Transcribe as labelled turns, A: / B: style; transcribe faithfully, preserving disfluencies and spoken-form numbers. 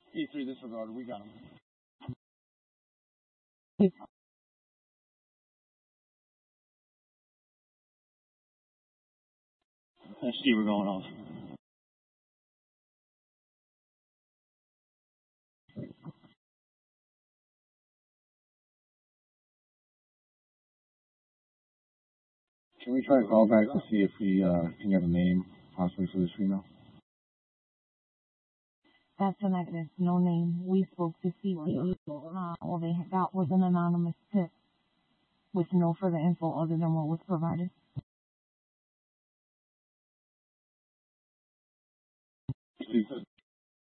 A: E three disregarded. We got him. That's Steve, we're going off. Can we try to call back to see if we uh, can get a name possibly for this female?
B: That's a negative. No name. We spoke to Steve. Uh, all they got was an anonymous tip with no further info other than what was provided.
A: Steve,